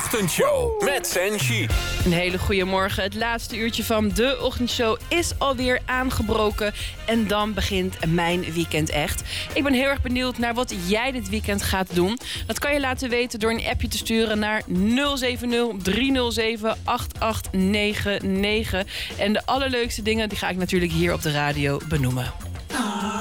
Ochtendshow met Senshi. Een hele goede morgen. Het laatste uurtje van de Ochtendshow is alweer aangebroken. En dan begint mijn weekend echt. Ik ben heel erg benieuwd naar wat jij dit weekend gaat doen. Dat kan je laten weten door een appje te sturen naar 070-307-8899. En de allerleukste dingen die ga ik natuurlijk hier op de radio benoemen.